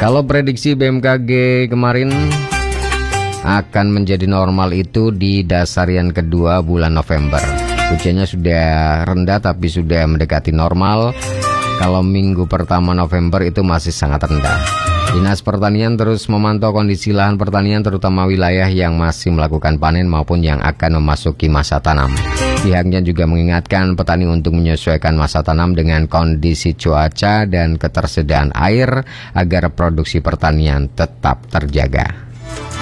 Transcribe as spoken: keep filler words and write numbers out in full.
Kalau prediksi B M K G kemarin akan menjadi normal itu di dasarian kedua bulan November. Hujannya sudah rendah tapi sudah mendekati normal. Kalau minggu pertama November itu masih sangat rendah. Dinas Pertanian terus memantau kondisi lahan pertanian terutama wilayah yang masih melakukan panen maupun yang akan memasuki masa tanam. Pihaknya juga mengingatkan petani untuk menyesuaikan masa tanam dengan kondisi cuaca dan ketersediaan air agar produksi pertanian tetap terjaga.